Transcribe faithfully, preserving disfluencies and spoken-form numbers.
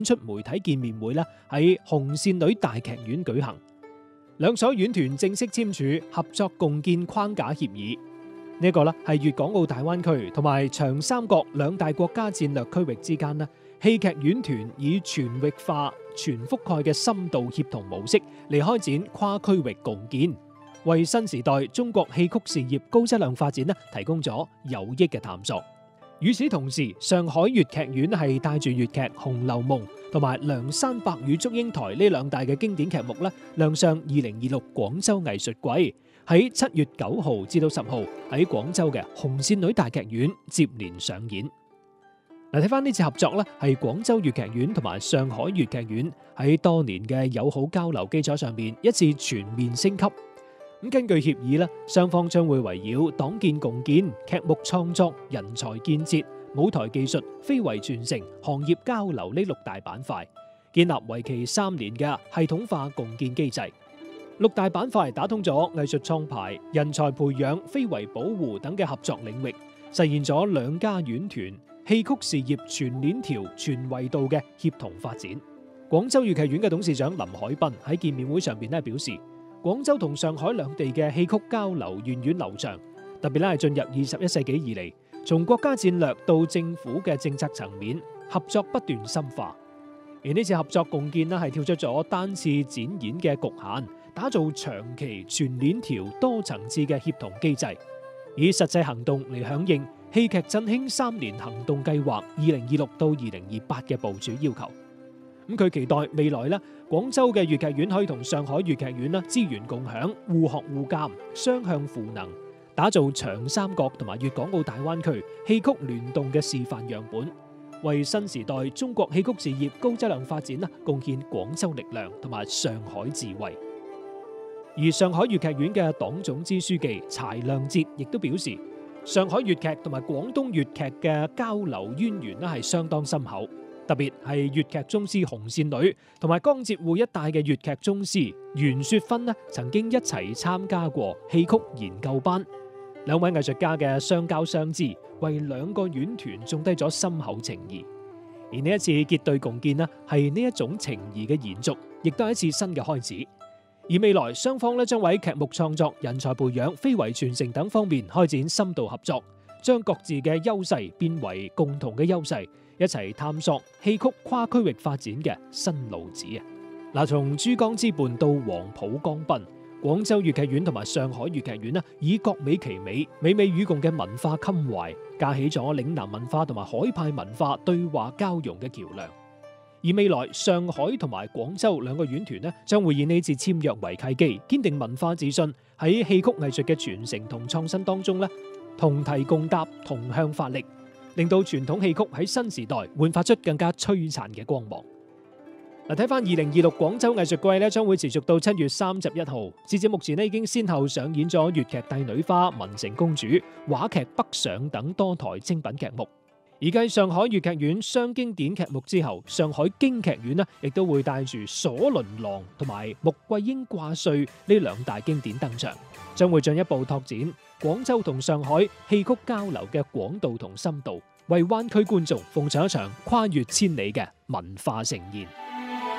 出媒體見面會啦，喺紅線女大劇院舉行，兩所院團正式簽署合作共建框架協議。呢一個咧係粵港澳大灣區同埋長三角兩大國家戰略區域之間咧，戲劇院團以全域化、全覆蓋嘅深度協同模式嚟開展跨區域共建，為新時代中國戲曲事業高質量發展咧提供咗有益嘅探索。與此同時，上海粵劇院係帶住粵劇《紅樓夢》同埋《梁山伯與祝英台》呢兩大嘅經典劇目咧，亮相二零二六廣州藝術季，喺七月九號至到十號喺廣州嘅紅線女大劇院接連上演。嗱，睇翻呢次合作咧，係廣州粵劇院同埋上海粵劇院喺多年嘅友好交流基礎上面一次全面升級。咁根據協議咧，雙方將會圍繞黨建共建、劇目創作、人才建設、舞台技術、非遺傳承、行業交流呢六大板塊，建立為期三年嘅系統化共建機制。六大板塊打通咗藝術創排、人才培養、非遺保護等嘅合作領域，實現咗兩家院團戲曲事業全鏈條、全維度嘅協同發展。廣州粵劇院嘅董事長林海濱喺見面會上邊咧表示，廣州同上海兩地嘅戲曲交流源遠流長，特別咧係進入二十一世紀以嚟，從國家戰略到政府嘅政策層面，合作不斷深化。而呢次合作共建咧係跳出咗單次展演嘅局限，打造長期全鏈條多層次嘅協同機制，以實際行動嚟響應戲劇振興三年行動計劃二零二六到二零二八嘅部署要求。咁佢期待未來咧，廣州嘅粵劇院可以同上海粵劇院咧資源共享、互學互鑒、雙向賦能，打造長三角同埋粵港澳大灣區戲曲聯動嘅示範樣本，為新時代中國戲曲事業高質量發展啦貢獻廣州力量同埋上海智慧。而上海粵劇院嘅黨總支書記柴亮節亦都表示，上海粵劇同埋廣東粵劇嘅交流淵源咧係相當深厚。特別係粵劇宗師紅線女同埋江浙滬一帶嘅粵劇宗師袁雪芬呢，曾經一齊參加過戲曲研究班。兩位藝術家嘅相交相知，為兩個院團種低咗深厚情誼。而呢一次結對共建呢，係呢一種情誼嘅延續，亦都係一次新嘅開始。而未來雙方咧將喺劇目創作、人才培養、非遺傳承等方面開展深度合作，將各自嘅優勢變為共同嘅優勢，一齊探索戲曲跨區域發展嘅新路子啊！嗱，從珠江之畔到黃埔江濱，廣州粵劇院同埋上海粵劇院咧，以各美其美、美美與共嘅文化襟懷，架起咗嶺南文化同埋海派文化對話交融嘅橋梁。而未來上海同埋廣州兩個院團咧，將會以呢次簽約為契機，堅定文化自信，喺戲曲藝術嘅傳承同創新當中咧，同題共搭，同向發力，令到傳統戲曲喺新時代煥發出更加璀璨嘅光芒。嗱，睇翻二零二六廣州藝術季咧，將會持續到七月三十一號。截至目前咧，已經先後上演咗粵劇《帝女花》、《文成公主》、話劇《北上》等多台精品劇目。而繼上海粵劇院雙經典劇目之後，上海京劇院呢亦都會帶住《鎖麟囊》同埋《穆桂英掛帥》呢兩大經典登場，將會進一步拓展廣州同上海戲曲交流嘅廣度同深度，為灣區觀眾奉上一場跨越千里嘅文化盛宴。